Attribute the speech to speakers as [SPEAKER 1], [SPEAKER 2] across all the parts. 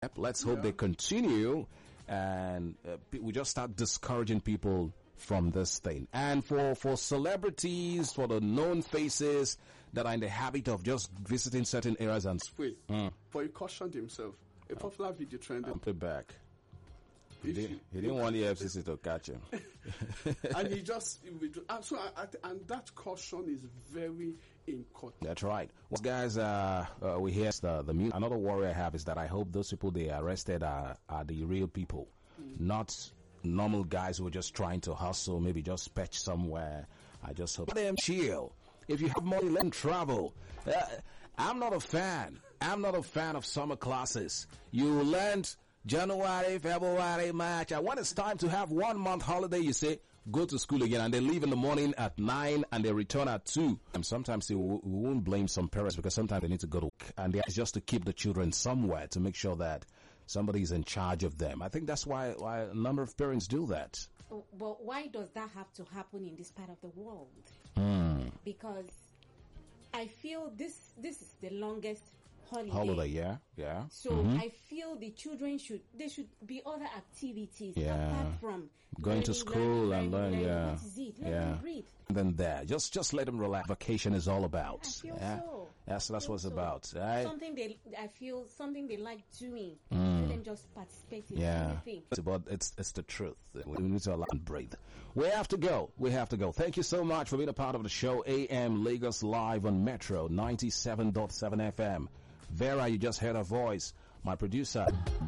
[SPEAKER 1] Let's hope they continue, and we just start discouraging people from this thing. And for celebrities, for the known faces that are in the habit of just visiting certain areas and
[SPEAKER 2] Wait, but he cautioned himself. A popular video trended.
[SPEAKER 1] put back. He didn't want the FCC to catch him.
[SPEAKER 2] And he just and that caution is very important.
[SPEAKER 1] That's right. Well, guys, we hear the music. Another worry I have is that I hope those people they arrested are the real people, not normal guys who are just trying to hustle, maybe just patch somewhere. I just hope them chill. If you have money, let them travel. I'm not a fan. I'm not a fan of summer classes. You learned January, February, March. And when it's time to have 1 month holiday, you say, go to school again. And they leave in the morning at 9 and they return at 2. And sometimes we won't blame some parents because sometimes they need to go to work. And it's just to keep the children somewhere to make sure that somebody's in charge of them. I think that's why a number of parents do that.
[SPEAKER 3] But why does that have to happen in this part of the world? Because I feel this is the longest holiday,
[SPEAKER 1] yeah.
[SPEAKER 3] So I feel the children should be other activities apart from
[SPEAKER 1] going to school and learn.
[SPEAKER 3] That is it. Let them breathe.
[SPEAKER 1] And then just let them relax. Vacation is all about.
[SPEAKER 3] I feel so.
[SPEAKER 1] That's what it's about. Right?
[SPEAKER 3] Something they like doing. Let them just participate in everything.
[SPEAKER 1] But it's the truth. We need to allow them breathe. We have to go. Thank you so much for being a part of the show. AM Lagos Live on Metro 97.7 FM. Vera, you just heard her voice. My producer.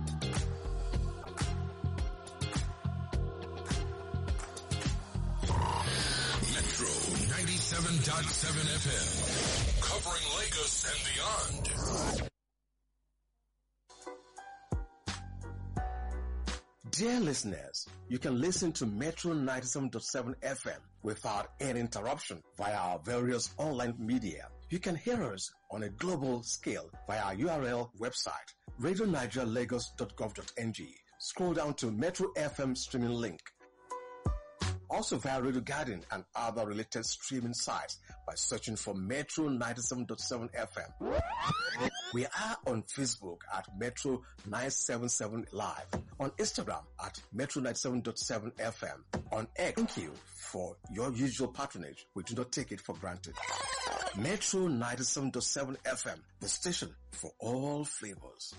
[SPEAKER 4] Metro 97.7 FM. Covering Lagos and beyond.
[SPEAKER 5] Dear listeners, you can listen to Metro 97.7 FM without any interruption via our various online media. You can hear us on a global scale via our URL website, radionigerialagos.gov.ng. Scroll down to Metro FM streaming link. Also via Radio Garden and other related streaming sites by searching for Metro 97.7 FM. We are on Facebook at Metro 977 Live, on Instagram at Metro 97.7 FM, on X. Thank you for your usual patronage. We do not take it for granted. Metro 97.7 FM, the station for all flavors.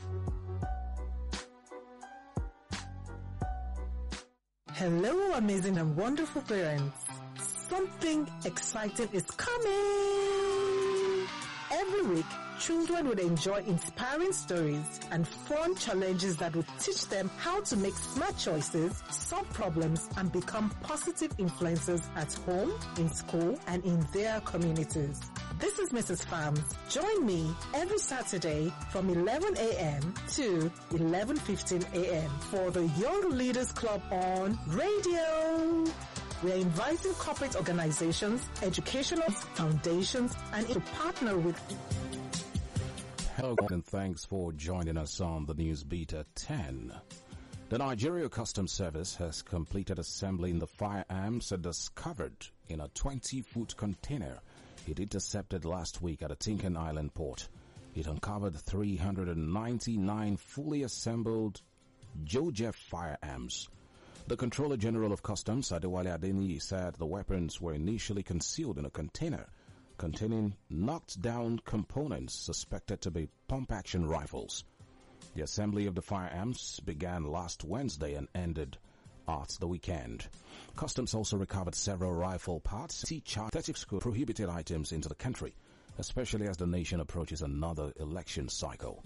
[SPEAKER 6] Hello, amazing and wonderful parents. Something exciting is coming. Every week, children will enjoy inspiring stories and fun challenges that will teach them how to make smart choices, solve problems, and become positive influencers at home, in school, and in their communities. This is Mrs. Farms. Join me every Saturday from 11 a.m. to 11:15 a.m. for the Young Leaders Club on radio. We are inviting corporate organizations, educational foundations, and to partner with.
[SPEAKER 1] Hello and thanks for joining us on the News Beat at 10. The Nigeria Customs Service has completed assembling the firearms discovered in a 20-foot container it intercepted last week at a Tinkan Island port. It uncovered 399 fully assembled Joseph firearms. The Controller General of Customs, Adewale Adeniyi, said the weapons were initially concealed in a container containing knocked-down components suspected to be pump-action rifles. The assembly of the firearms began last Wednesday and ended at the weekend. Customs also recovered several rifle parts, 30 prohibited items into the country, especially as the nation approaches another election cycle.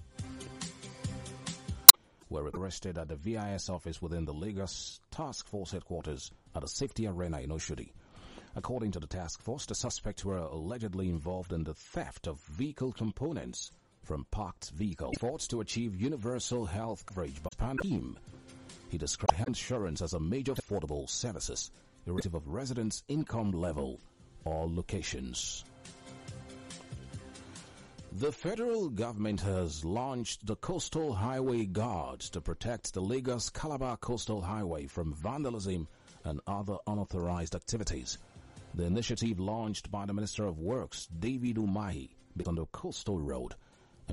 [SPEAKER 1] Were arrested at the VIS office within the Lagos Task Force headquarters at the Safety Arena in Oshodi. According to the task force, the suspects were allegedly involved in the theft of vehicle components from parked vehicles. Efforts to achieve universal health coverage by team. He described health insurance as a major affordable services, irrespective of residents' income level or locations. The federal government has launched the Coastal Highway Guard to protect the Lagos-Calabar Coastal Highway from vandalism and other unauthorized activities. The initiative, launched by the Minister of Works, David Umahi, on the coastal road,